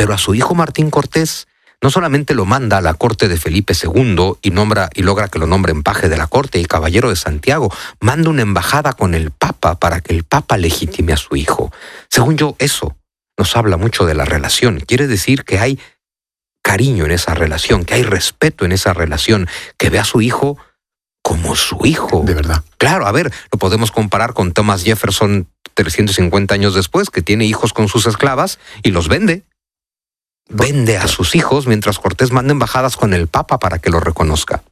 Pero a su hijo Martín Cortés no solamente lo manda a la corte de Felipe II y logra que lo nombren paje de la corte y caballero de Santiago, manda una embajada con el Papa para que el Papa legitime a su hijo. Según yo, eso nos habla mucho de la relación. Quiere decir que hay cariño en esa relación, que hay respeto en esa relación, que ve a su hijo como su hijo. De verdad. Claro, a ver, lo podemos comparar con Thomas Jefferson 350 años después, que tiene hijos con sus esclavas y los vende. Vende a sus hijos mientras Cortés manda embajadas con el Papa para que lo reconozca.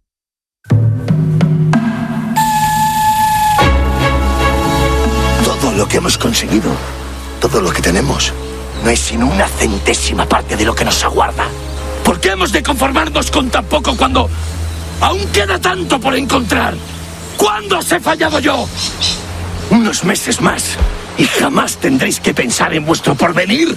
Todo lo que hemos conseguido, todo lo que tenemos, no es sino una centésima parte de lo que nos aguarda. ¿Por qué hemos de conformarnos con tan poco cuando aún queda tanto por encontrar? ¿Cuándo os he fallado yo? Unos meses más y jamás tendréis que pensar en vuestro porvenir.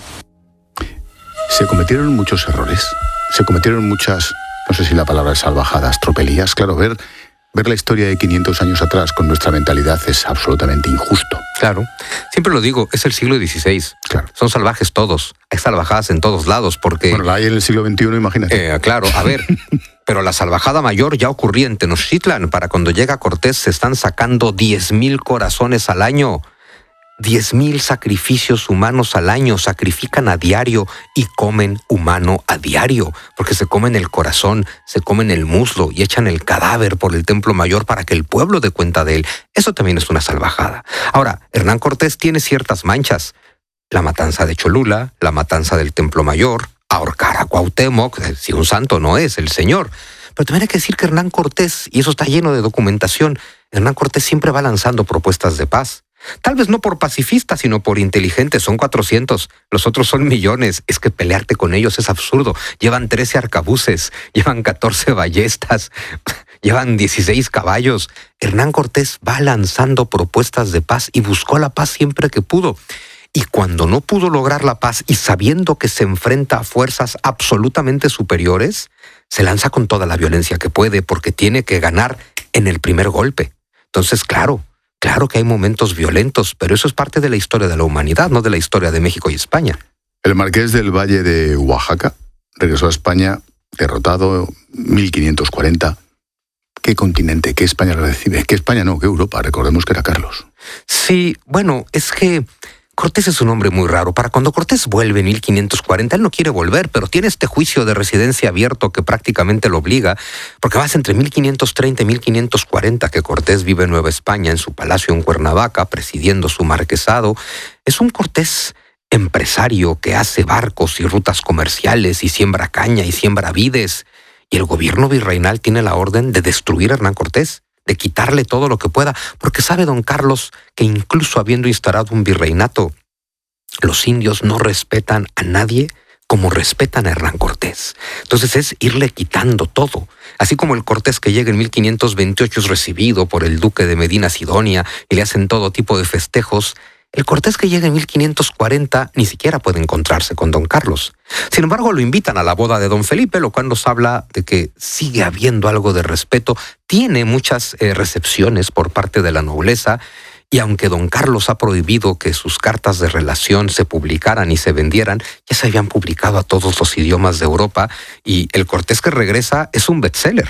Se cometieron muchos errores, se cometieron muchas, no sé si la palabra es salvajadas, tropelías. Claro, ver la historia de 500 años atrás con nuestra mentalidad es absolutamente injusto. Claro, siempre lo digo, es el siglo XVI. Claro. Son salvajes todos, hay salvajadas en todos lados porque... Bueno, la hay en el siglo XXI, imagínate. Claro, a ver, pero la salvajada mayor ya ocurría en Tenochtitlan. Para cuando llega Cortés se están sacando 10,000 corazones al año. 10,000 sacrificios humanos al año, sacrifican a diario y comen humano a diario, porque se comen el corazón, se comen el muslo y echan el cadáver por el Templo Mayor para que el pueblo dé cuenta de él. Eso también es una salvajada. Ahora, Hernán Cortés tiene ciertas manchas. La matanza de Cholula, la matanza del Templo Mayor, ahorcar a Cuauhtémoc, si un santo no es el señor. Pero también hay que decir que Hernán Cortés, y eso está lleno de documentación, Hernán Cortés siempre va lanzando propuestas de paz. Tal vez no por pacifistas, sino por inteligentes. Son 400, los otros son millones. Es que pelearte con ellos es absurdo. Llevan 13 arcabuces, llevan 14 ballestas, llevan 16 caballos. Hernán Cortés va lanzando propuestas de paz y buscó la paz siempre que pudo. Y cuando no pudo lograr la paz y sabiendo que se enfrenta a fuerzas absolutamente superiores, se lanza con toda la violencia que puede porque tiene que ganar en el primer golpe. Entonces, claro que hay momentos violentos, pero eso es parte de la historia de la humanidad, no de la historia de México y España. El marqués del Valle de Oaxaca regresó a España derrotado 1540. ¿Qué continente? ¿Qué España lo recibe? ¿Qué España no? ¿Qué Europa? Recordemos que era Carlos. Sí, bueno, es que Cortés es un hombre muy raro. Para cuando Cortés vuelve en 1540, él no quiere volver, pero tiene este juicio de residencia abierto que prácticamente lo obliga, porque va entre 1530 y 1540 que Cortés vive en Nueva España, en su palacio en Cuernavaca, presidiendo su marquesado. Es un Cortés empresario que hace barcos y rutas comerciales y siembra caña y siembra vides. Y el gobierno virreinal tiene la orden de destruir a Hernán Cortés, de quitarle todo lo que pueda, porque sabe don Carlos que incluso habiendo instalado un virreinato, los indios no respetan a nadie como respetan a Hernán Cortés. Entonces es irle quitando todo. Así como el Cortés que llega en 1528 es recibido por el duque de Medina Sidonia y le hacen todo tipo de festejos, el Cortés que llega en 1540 ni siquiera puede encontrarse con don Carlos. Sin embargo, lo invitan a la boda de don Felipe, lo cual nos habla de que sigue habiendo algo de respeto. Tiene muchas recepciones por parte de la nobleza, y aunque don Carlos ha prohibido que sus cartas de relación se publicaran y se vendieran, ya se habían publicado a todos los idiomas de Europa, y el Cortés que regresa es un bestseller.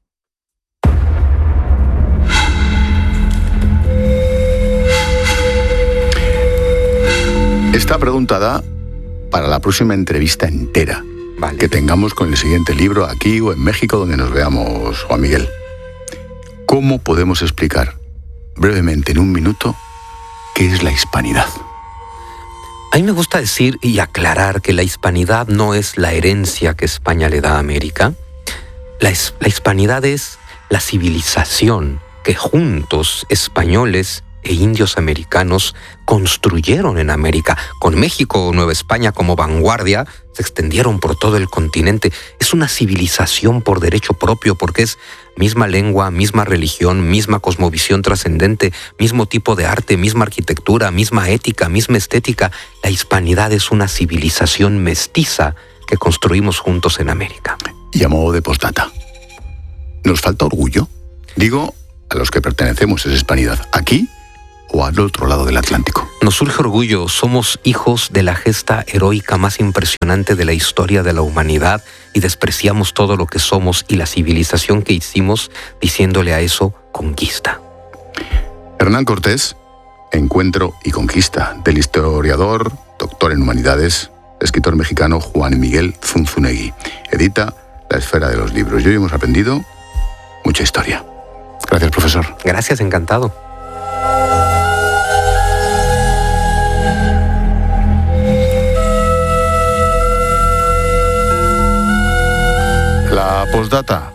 Esta pregunta da para la próxima entrevista entera. Vale. Que tengamos con el siguiente libro aquí o en México, donde nos veamos, Juan Miguel. ¿Cómo podemos explicar brevemente, en un minuto, qué es la hispanidad? A mí me gusta decir y aclarar que la hispanidad no es la herencia que España le da a América. La hispanidad es la civilización que juntos, españoles e indios americanos, construyeron en América. Con México o Nueva España como vanguardia, se extendieron por todo el continente. Es una civilización por derecho propio, porque es misma lengua, misma religión, misma cosmovisión trascendente, mismo tipo de arte, misma arquitectura, misma ética, misma estética. La hispanidad es una civilización mestiza que construimos juntos en América. Y a modo de postdata, ¿nos falta orgullo? Digo, a los que pertenecemos a esa hispanidad. Aquí o al otro lado del Atlántico. Nos surge orgullo, somos hijos de la gesta heroica más impresionante de la historia de la humanidad y despreciamos todo lo que somos y la civilización que hicimos, diciéndole a eso conquista. Hernán Cortés, Encuentro y Conquista, del historiador, doctor en humanidades, escritor mexicano Juan Miguel Zunzunegui. Edita La Esfera de los Libros. Y hoy hemos aprendido mucha historia. Gracias, profesor. Gracias, encantado. La postdata,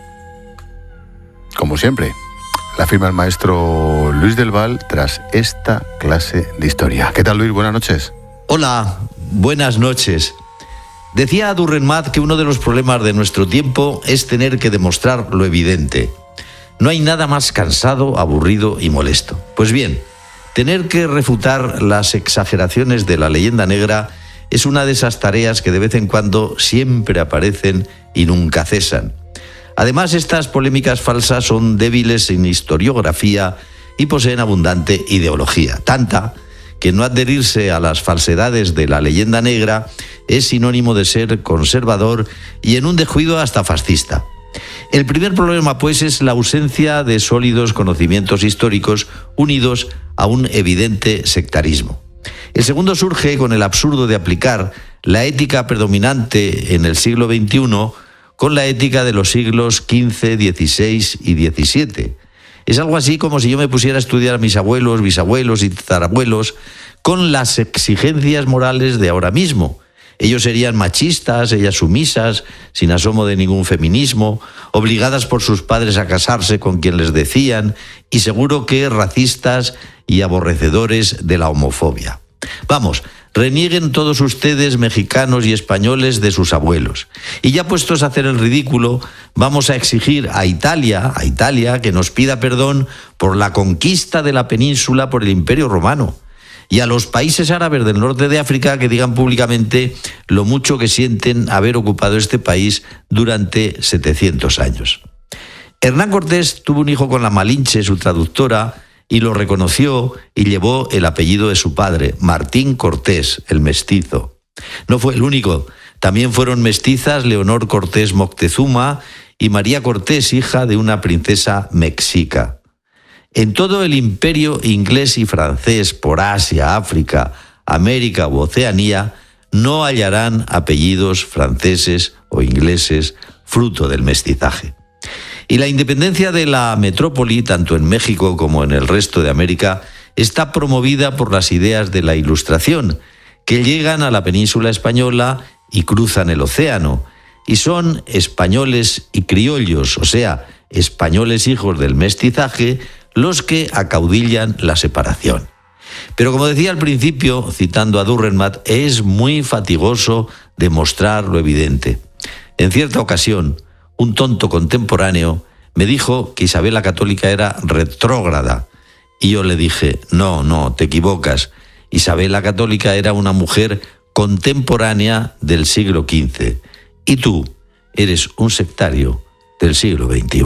como siempre, la firma el maestro Luis del Val tras esta clase de historia. ¿Qué tal, Luis? Buenas noches. Hola, buenas noches. Decía Durrenmatt que uno de los problemas de nuestro tiempo es tener que demostrar lo evidente. No hay nada más cansado, aburrido y molesto. Pues bien, tener que refutar las exageraciones de la leyenda negra es una de esas tareas que de vez en cuando siempre aparecen y nunca cesan. Además, estas polémicas falsas son débiles en historiografía y poseen abundante ideología, tanta que no adherirse a las falsedades de la leyenda negra es sinónimo de ser conservador y en un descuido hasta fascista. El primer problema, pues, es la ausencia de sólidos conocimientos históricos unidos a un evidente sectarismo. El segundo surge con el absurdo de aplicar la ética predominante en el siglo XXI con la ética de los siglos XV, XVI y XVII. Es algo así como si yo me pusiera a estudiar a mis abuelos, bisabuelos y tatarabuelos con las exigencias morales de ahora mismo. Ellos serían machistas, ellas sumisas, sin asomo de ningún feminismo, obligadas por sus padres a casarse con quien les decían y seguro que racistas y aborrecedores de la homofobia. Vamos, renieguen todos ustedes, mexicanos y españoles, de sus abuelos. Y ya puestos a hacer el ridículo, vamos a exigir a Italia, que nos pida perdón por la conquista de la península por el Imperio Romano. Y a los países árabes del norte de África que digan públicamente lo mucho que sienten haber ocupado este país durante 700 años. Hernán Cortés tuvo un hijo con la Malinche, su traductora, y lo reconoció y llevó el apellido de su padre, Martín Cortés, el mestizo. No fue el único, también fueron mestizas Leonor Cortés Moctezuma y María Cortés, hija de una princesa mexica. En todo el imperio inglés y francés por Asia, África, América u Oceanía, no hallarán apellidos franceses o ingleses fruto del mestizaje. Y la independencia de la metrópoli, tanto en México como en el resto de América, está promovida por las ideas de la Ilustración, que llegan a la península española y cruzan el océano, y son españoles y criollos, o sea, españoles hijos del mestizaje, los que acaudillan la separación. Pero como decía al principio, citando a Durrenmatt, es muy fatigoso demostrar lo evidente. En cierta ocasión, un tonto contemporáneo me dijo que Isabel la Católica era retrógrada. Y yo le dije, no, te equivocas. Isabel la Católica era una mujer contemporánea del siglo XV. Y tú eres un sectario del siglo XXI.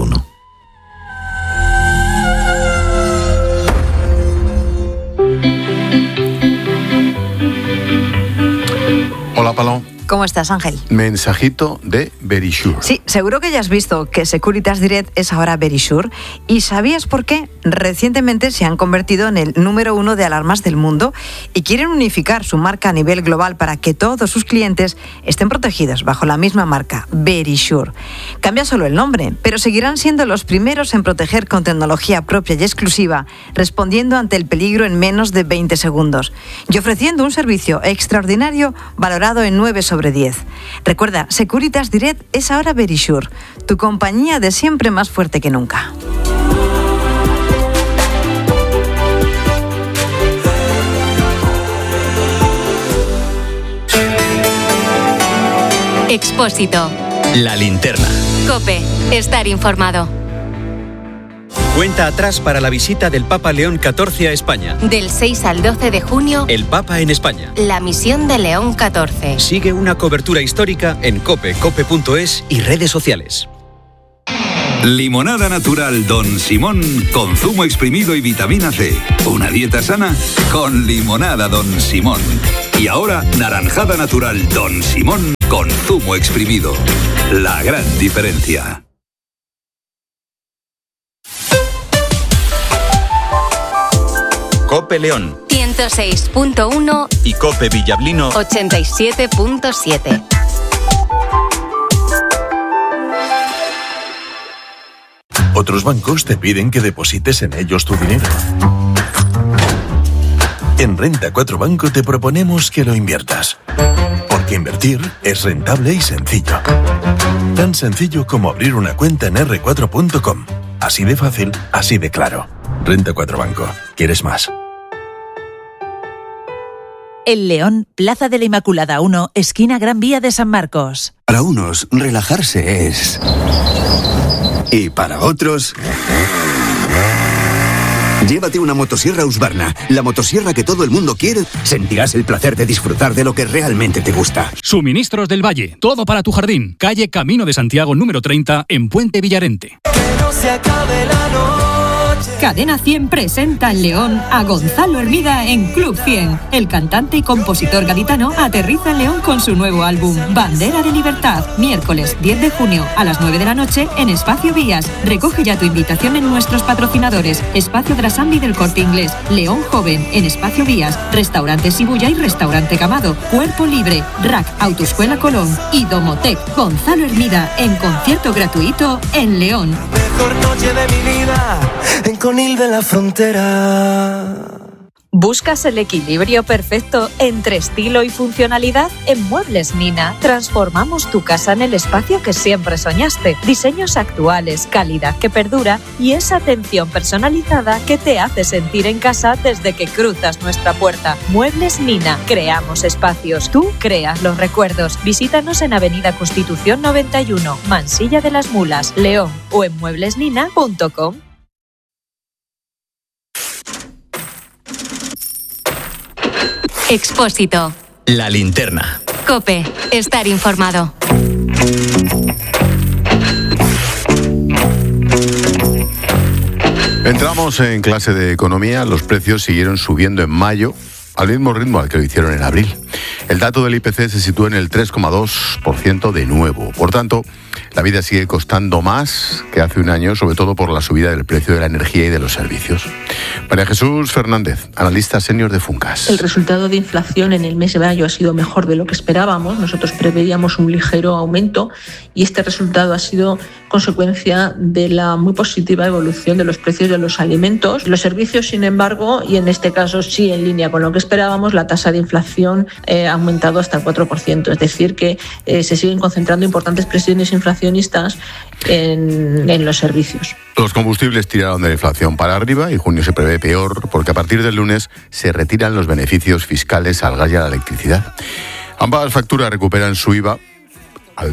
Hola, Palón. ¿Cómo estás, Ángel? Mensajito de Verisure. Sí, seguro que ya has visto que Securitas Direct es ahora Verisure. ¿Y sabías por qué? Recientemente se han convertido en el número 1 de alarmas del mundo y quieren unificar su marca a nivel global para que todos sus clientes estén protegidos bajo la misma marca, Verisure. Cambia solo el nombre, pero seguirán siendo los primeros en proteger con tecnología propia y exclusiva, respondiendo ante el peligro en menos de 20 segundos y ofreciendo un servicio extraordinario valorado en 9/10. Recuerda, Securitas Direct es ahora Verisure, tu compañía de siempre más fuerte que nunca. Expósito. La linterna. COPE. Estar informado. Cuenta atrás para la visita del Papa León XIV a España. Del 6 al 12 de junio, El Papa en España. la misión de León XIV. Sigue una cobertura histórica en COPE, cope.es y redes sociales. Limonada natural Don Simón con zumo exprimido y vitamina C. Una dieta sana con limonada Don Simón. Y ahora, naranjada natural Don Simón con zumo exprimido. La gran diferencia. Cope León 106.1 y Cope Villablino 87.7. Otros bancos te piden que deposites en ellos tu dinero. En Renta 4 Banco te proponemos que lo inviertas. Porque invertir es rentable y sencillo. Tan sencillo como abrir una cuenta en r4.com. Así de fácil, así de claro. Renta 4 Banco. ¿Quieres más? El León, Plaza de la Inmaculada 1, esquina Gran Vía de San Marcos. Para unos, relajarse es... Y para otros... Llévate una motosierra Husqvarna, la motosierra que todo el mundo quiere. Sentirás el placer de disfrutar de lo que realmente te gusta. Suministros del Valle, todo para tu jardín. Calle Camino de Santiago número 30 en Puente Villarente. Que no se acabe la noche. Cadena 100 presenta en León a Gonzalo Hermida en Club 100. El cantante y compositor gaditano aterriza en León con su nuevo álbum Bandera de Libertad. Miércoles 10 de junio a las 9 de la noche en Espacio Vías. Recoge ya tu invitación en nuestros patrocinadores: Espacio Drasambi del Corte Inglés, León Joven en Espacio Vías, Restaurante Sibuya y Restaurante Camado, Cuerpo Libre, RAC Autoescuela Colón y Domotec. Gonzalo Hermida en concierto gratuito en León. Mejor noche de mi vida en Conil de la Frontera. ¿Buscas el equilibrio perfecto entre estilo y funcionalidad? En Muebles Nina transformamos tu casa en el espacio que siempre soñaste. Diseños actuales, calidad que perdura y esa atención personalizada que te hace sentir en casa desde que cruzas nuestra puerta. Muebles Nina, creamos espacios, tú creas los recuerdos. Visítanos en Avenida Constitución 91, Mansilla de las Mulas, León, o en mueblesnina.com. Expósito. La linterna. COPE. Estar informado. Entramos en clase de economía. Los precios siguieron subiendo en mayo al mismo ritmo al que lo hicieron en abril. El dato del IPC se sitúa en el 3,2% de nuevo. Por tanto, la vida sigue costando más que hace un año, sobre todo por la subida del precio de la energía y de los servicios. María Jesús Fernández, analista senior de Funcas. El resultado de inflación en el mes de mayo ha sido mejor de lo que esperábamos. Nosotros preveíamos un ligero aumento y este resultado ha sido consecuencia de la muy positiva evolución de los precios de los alimentos. Los servicios, sin embargo, y en este caso sí en línea con lo que esperábamos, la tasa de inflación ha aumentado hasta el 4%. Es decir, que se siguen concentrando importantes presiones inflacionistas en los servicios. Los combustibles tiraron de la inflación para arriba y junio se prevé peor porque a partir del lunes se retiran los beneficios fiscales al gas y a la electricidad. Ambas facturas recuperan su IVA al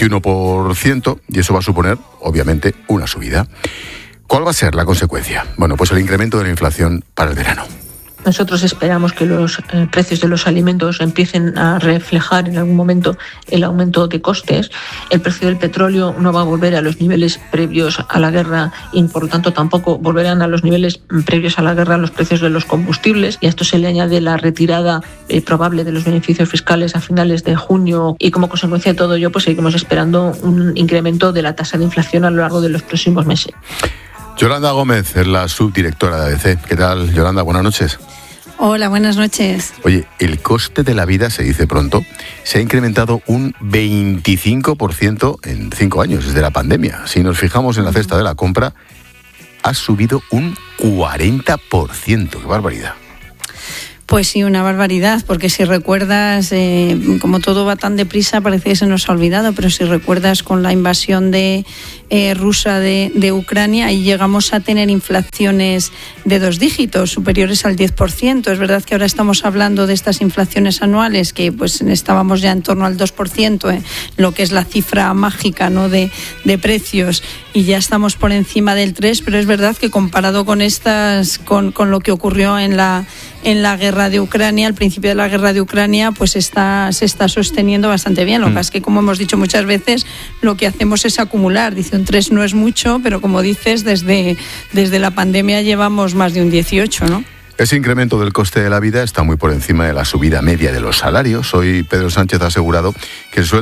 21% y eso va a suponer, obviamente, una subida. ¿Cuál va a ser la consecuencia? Bueno, pues el incremento de la inflación para el verano. Nosotros esperamos que los precios de los alimentos empiecen a reflejar en algún momento el aumento de costes. El precio del petróleo no va a volver a los niveles previos a la guerra y, por lo tanto, tampoco volverán a los niveles previos a la guerra los precios de los combustibles. Y a esto se le añade la retirada probable de los beneficios fiscales a finales de junio y, como consecuencia de todo ello, pues seguimos esperando un incremento de la tasa de inflación a lo largo de los próximos meses. Yolanda Gómez es la subdirectora de ADC. ¿Qué tal, Yolanda? Buenas noches. Hola, buenas noches. Oye, el coste de la vida, se dice pronto, se ha incrementado un 25% en 5 años, desde la pandemia. Si nos fijamos en la cesta de la compra, ha subido un 40%. ¡Qué barbaridad! Pues sí, una barbaridad, porque si recuerdas, como todo va tan deprisa, parece que se nos ha olvidado, pero si recuerdas con la invasión rusa de Ucrania, ahí llegamos a tener inflaciones de 2 dígitos, superiores al 10%. Es verdad que ahora estamos hablando de estas inflaciones anuales, que pues estábamos ya en torno al 2%, lo que es la cifra mágica, ¿no?, de precios, y ya estamos por encima del 3%, pero es verdad que comparado con estas, con lo que ocurrió en la en la guerra de Ucrania, al principio de la guerra de Ucrania, pues se está sosteniendo bastante bien. Lo que pasa es que, como hemos dicho muchas veces, lo que hacemos es acumular. Dice un 3 no es mucho, pero como dices, desde la pandemia llevamos más de un 18, ¿no? Ese incremento del coste de la vida está muy por encima de la subida media de los salarios. Hoy Pedro Sánchez ha asegurado que el sueldo